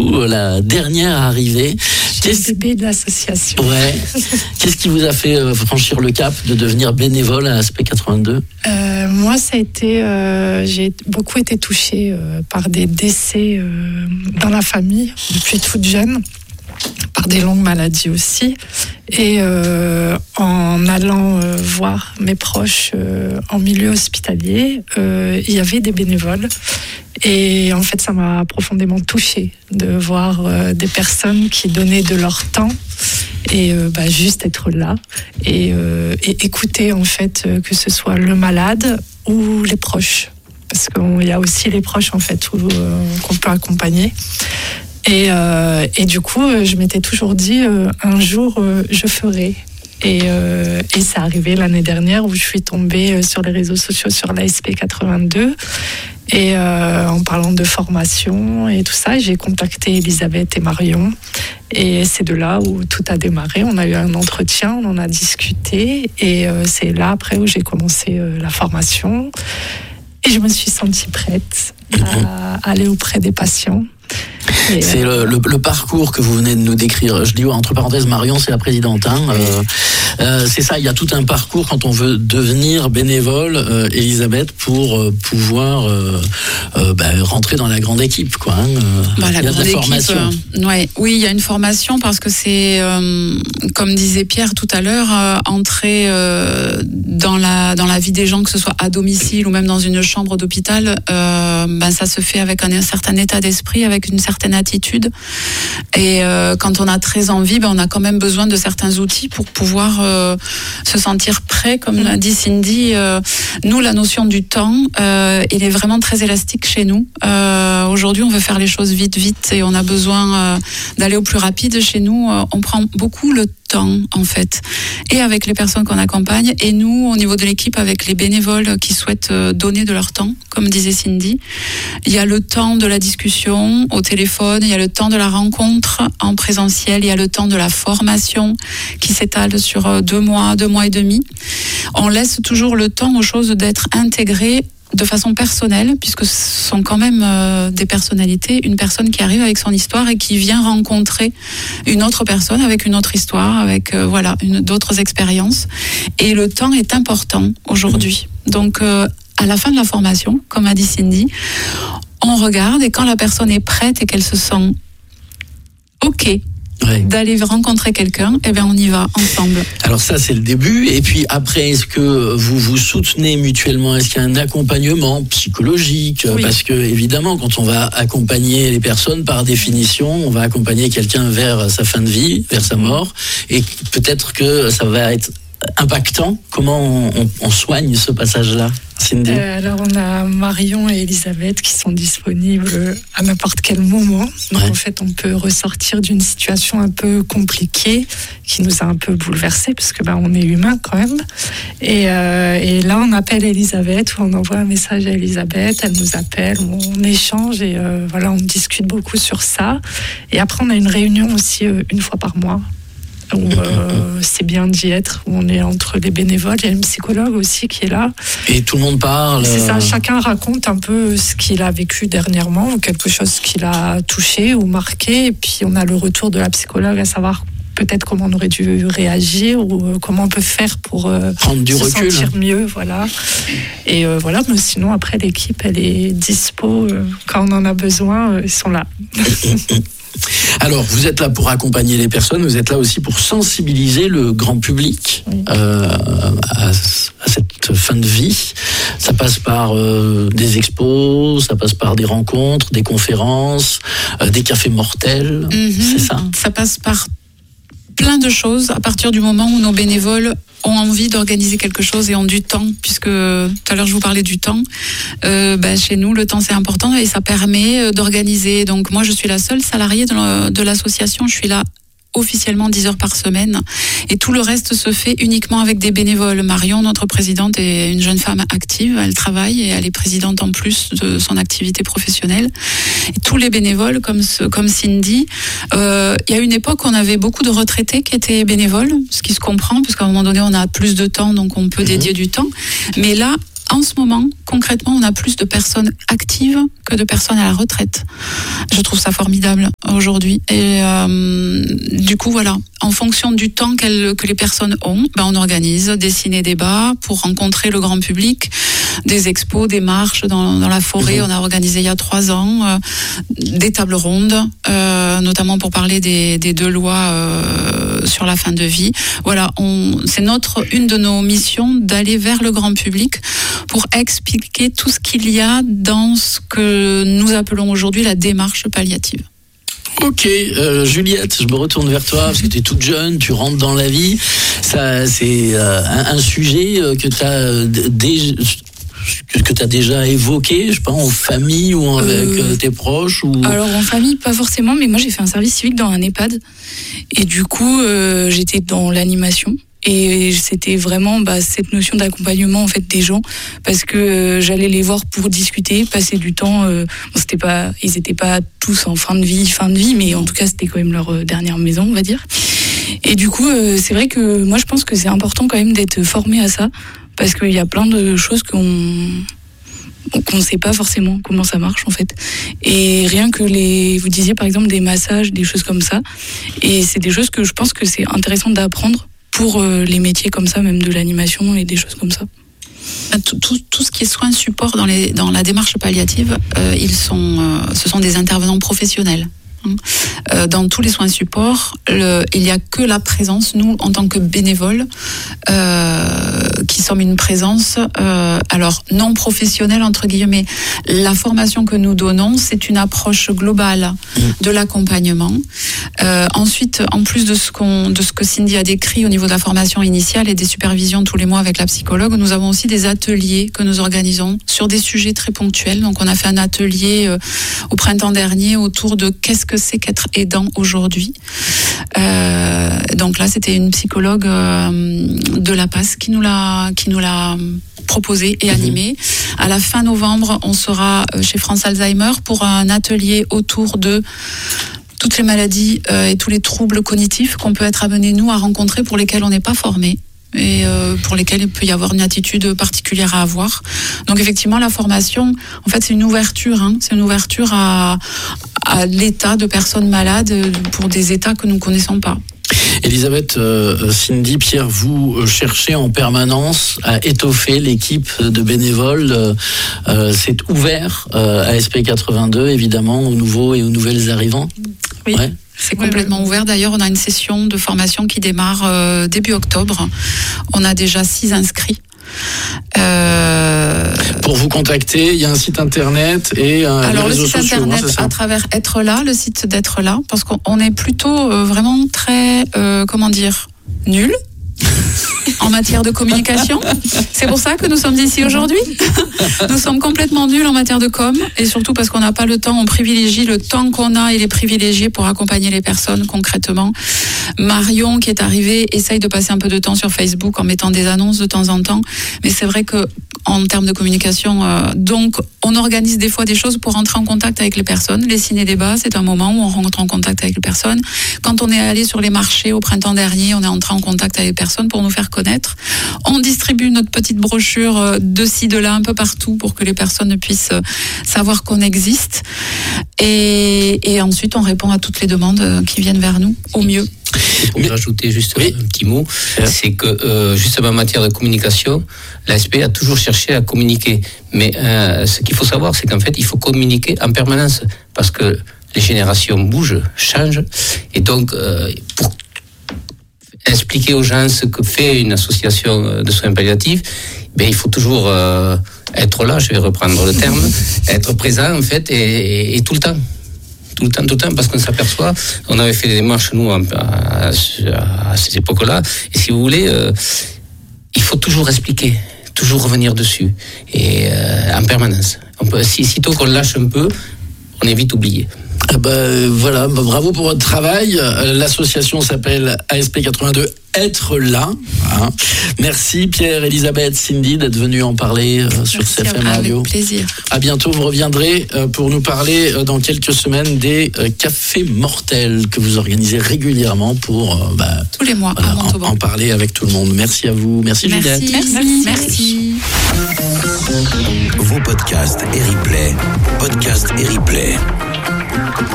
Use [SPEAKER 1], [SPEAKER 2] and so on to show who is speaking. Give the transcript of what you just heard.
[SPEAKER 1] la dernière arrivée.
[SPEAKER 2] Le bébé de l'association.
[SPEAKER 1] Ouais. Qu'est-ce qui vous a fait franchir le cap de devenir bénévole à Aspect 82 ?
[SPEAKER 2] Moi, ça a été, j'ai beaucoup été touchée par des décès dans la famille depuis toute jeune, par des longues maladies aussi, et en allant voir mes proches en milieu hospitalier, il y avait des bénévoles. Et en fait, ça m'a profondément touchée de voir des personnes qui donnaient de leur temps et juste être là et écouter en fait que ce soit le malade ou les proches, parce qu'il y a aussi les proches en fait qu'on peut accompagner. Et du coup, je m'étais toujours dit un jour je ferai. Et c'est arrivé l'année dernière où je suis tombée sur les réseaux sociaux sur l'ASP 82 et en parlant de formation et tout ça, j'ai contacté Elisabeth et Marion et c'est de là où tout a démarré. On a eu un entretien, on en a discuté et c'est là après où j'ai commencé la formation et je me suis sentie prête à aller auprès des patients.
[SPEAKER 1] C'est le parcours que vous venez de nous décrire. Je dis entre parenthèses, Marion, c'est la présidente. C'est ça, il y a tout un parcours quand on veut devenir bénévole, Elisabeth, pour pouvoir rentrer dans la grande équipe. Il y a de la formation.
[SPEAKER 3] Oui, il y a une formation parce que c'est, comme disait Pierre tout à l'heure, entrer dans la vie des gens, que ce soit à domicile ou même dans une chambre d'hôpital, ça se fait avec un certain état d'esprit, avec une certaine attitude. Et quand on a très envie, on a quand même besoin de certains outils pour pouvoir se sentir prêt. Comme l'a dit Cindy, nous, la notion du temps, il est vraiment très élastique chez nous. Aujourd'hui, on veut faire les choses vite et on a besoin d'aller au plus rapide. Chez nous, on prend beaucoup le temps, en fait, et avec les personnes qu'on accompagne, et nous, au niveau de l'équipe, avec les bénévoles qui souhaitent donner de leur temps, comme disait Cindy. Il y a le temps de la discussion au téléphone, il y a le temps de la rencontre en présentiel, il y a le temps de la formation qui s'étale sur 2 mois et demi. On laisse toujours le temps aux choses d'être intégrées de façon personnelle, puisque ce sont quand même des personnalités, une personne qui arrive avec son histoire et qui vient rencontrer une autre personne avec une autre histoire, avec d'autres expériences. Et le temps est important aujourd'hui. Donc, à la fin de la formation, comme a dit Cindy, on regarde et quand la personne est prête et qu'elle se sent OK, d'aller rencontrer quelqu'un, on y va ensemble.
[SPEAKER 1] Alors ça, c'est le début. Et puis après, est-ce que vous vous soutenez mutuellement ? Est-ce qu'il y a un accompagnement psychologique ?
[SPEAKER 2] Oui.
[SPEAKER 1] Parce que évidemment, quand on va accompagner les personnes, par définition, on va accompagner quelqu'un vers sa fin de vie, vers sa mort. Et peut-être que ça va être impactant. Comment on soigne ce passage-là, Cindy ?
[SPEAKER 2] Alors on a Marion et Elisabeth qui sont disponibles à n'importe quel moment. Donc en fait on peut ressortir d'une situation un peu compliquée qui nous a un peu bouleversés parce que on est humain quand même. Et là on appelle Elisabeth ou on envoie un message à Elisabeth, elle nous appelle, on échange et on discute beaucoup sur ça. Et après on a une réunion aussi une fois par mois. Où c'est bien d'y être, où on est entre les bénévoles. Il y a une psychologue aussi qui est là.
[SPEAKER 1] Et tout le monde parle.
[SPEAKER 2] C'est ça, chacun raconte un peu ce qu'il a vécu dernièrement, ou quelque chose qui l'a touché ou marqué. Et puis on a le retour de la psychologue à savoir peut-être comment on aurait dû réagir ou comment on peut faire pour
[SPEAKER 1] prendre du recul,
[SPEAKER 2] sentir mieux. Et mais sinon après l'équipe elle est dispo quand on en a besoin, ils sont là.
[SPEAKER 1] Alors, vous êtes là pour accompagner les personnes, vous êtes là aussi pour sensibiliser le grand public à cette fin de vie. Ça passe par des expos, ça passe par des rencontres, des conférences, des cafés mortels, c'est ça ?
[SPEAKER 3] Ça passe par plein de choses à partir du moment où nos bénévoles ont envie d'organiser quelque chose et ont du temps, puisque tout à l'heure je vous parlais du temps. Chez nous, le temps c'est important et ça permet d'organiser. Donc moi je suis la seule salariée de l'association, je suis là officiellement 10 heures par semaine et tout le reste se fait uniquement avec des bénévoles. Marion, notre présidente, est une jeune femme active, elle travaille et elle est présidente en plus de son activité professionnelle. Et tous les bénévoles comme Cindy, il y a une époque où on avait beaucoup de retraités qui étaient bénévoles, ce qui se comprend parce qu'à un moment donné on a plus de temps donc on peut dédier du temps, mais là en ce moment, concrètement, on a plus de personnes actives que de personnes à la retraite. Je trouve ça formidable aujourd'hui. Et du coup, voilà, en fonction du temps que les personnes ont, on organise des ciné-débats pour rencontrer le grand public, des expos, des marches dans la forêt. On a organisé il y a 3 ans des tables rondes, notamment pour parler des 2 lois sur la fin de vie. Voilà, c'est une de nos missions d'aller vers le grand public pour expliquer tout ce qu'il y a dans ce que nous appelons aujourd'hui la démarche palliative.
[SPEAKER 1] Ok, Juliette, je me retourne vers toi parce que tu es toute jeune, tu rentres dans la vie. Ça, c'est un sujet que tu as déjà évoqué, je sais pas, en famille ou avec tes proches ou...
[SPEAKER 4] Alors en famille, pas forcément, mais moi j'ai fait un service civique dans un EHPAD et du coup j'étais dans l'animation. Et c'était vraiment cette notion d'accompagnement en fait des gens, parce que j'allais les voir pour discuter, passer du temps. Ils étaient pas tous en fin de vie, mais en tout cas c'était quand même leur dernière maison, on va dire. Et du coup, c'est vrai que moi je pense que c'est important quand même d'être formé à ça, parce qu'il y a plein de choses qu'on ne sait pas forcément comment ça marche en fait. Et rien que vous disiez par exemple des massages, des choses comme ça, et c'est des choses que je pense que c'est intéressant d'apprendre pour les métiers comme ça, même de l'animation et des choses comme ça.
[SPEAKER 3] Tout ce qui est soins support dans la démarche palliative, ce sont des intervenants professionnels. Dans tous les soins supports, il n'y a que la présence, nous en tant que bénévoles, qui sommes une présence alors non professionnelle entre guillemets. La formation que nous donnons, c'est une approche globale de l'accompagnement. Ensuite, en plus de ce que Cindy a décrit au niveau de la formation initiale et des supervisions tous les mois avec la psychologue, nous avons aussi des ateliers que nous organisons sur des sujets très ponctuels. Donc on a fait un atelier au printemps dernier autour de qu'est-ce que c'est qu'être aidant aujourd'hui. Donc là, c'était une psychologue de la PAS qui nous l'a proposé et animé. À la fin novembre, on sera chez France Alzheimer pour un atelier autour de toutes les maladies et tous les troubles cognitifs qu'on peut être amenés, nous, à rencontrer, pour lesquels on n'est pas formé et pour lesquels il peut y avoir une attitude particulière à avoir. Donc effectivement, la formation, en fait, c'est une ouverture. C'est une ouverture à l'état de personnes malades pour des états que nous ne connaissons pas.
[SPEAKER 1] Elisabeth, Cindy, Pierre, vous cherchez en permanence à étoffer l'équipe de bénévoles. C'est ouvert à SP82, évidemment, aux nouveaux et aux nouvelles arrivants.
[SPEAKER 3] Oui. Ouais. C'est complètement ouvert. D'ailleurs, on a une session de formation qui démarre début octobre. On a déjà 6 inscrits.
[SPEAKER 1] Pour vous contacter, il y a un site internet et
[SPEAKER 3] alors
[SPEAKER 1] les réseaux sociaux.
[SPEAKER 3] Alors le site internet à travers Être Là, le site d'Être Là, parce qu'on est plutôt vraiment très, nul en matière de communication. C'est pour ça que nous sommes ici aujourd'hui. Nous sommes complètement nuls en matière de com, et surtout parce qu'on n'a pas le temps. On privilégie le temps qu'on a et les privilégier pour accompagner les personnes concrètement. Marion, qui est arrivée, essaye de passer un peu de temps sur Facebook en mettant des annonces de temps en temps, mais c'est vrai que en termes de communication, donc on organise des fois des choses pour rentrer en contact avec les personnes. Les ciné-débats, c'est un moment où on rentre en contact avec les personnes. Quand on est allé sur les marchés au printemps dernier, on est entré en contact avec les personnes pour nous faire connaître. On distribue notre petite brochure de ci, de là, un peu partout pour que les personnes puissent savoir qu'on existe. Et ensuite, on répond à toutes les demandes qui viennent vers nous au mieux.
[SPEAKER 5] Pour rajouter juste un petit mot, c'est que justement en matière de communication, l'ASP a toujours cherché à communiquer. Mais ce qu'il faut savoir, c'est qu'en fait, il faut communiquer en permanence parce que les générations bougent, changent. Et donc, pour expliquer aux gens ce que fait une association de soins palliatifs, il faut toujours être là, je vais reprendre le terme, être présent en fait et tout le temps. Tout le temps, parce qu'on s'aperçoit, on avait fait des démarches, nous, à ces époques-là, et si vous voulez, il faut toujours expliquer, toujours revenir dessus, et en permanence. Sitôt qu'on lâche un peu, on est vite oublié.
[SPEAKER 1] Voilà, bravo pour votre travail. L'association s'appelle ASP82 Être Là. Merci Pierre, Elisabeth, Cindy d'être venus en parler sur CFM Radio.
[SPEAKER 3] Avec plaisir.
[SPEAKER 1] À bientôt, vous reviendrez pour nous parler dans quelques semaines des cafés mortels que vous organisez régulièrement pour
[SPEAKER 3] tous les mois
[SPEAKER 1] en parler avec tout le monde. Merci à vous. Merci Juliette.
[SPEAKER 3] Merci.
[SPEAKER 6] Vos podcasts et replays. Podcast et replay.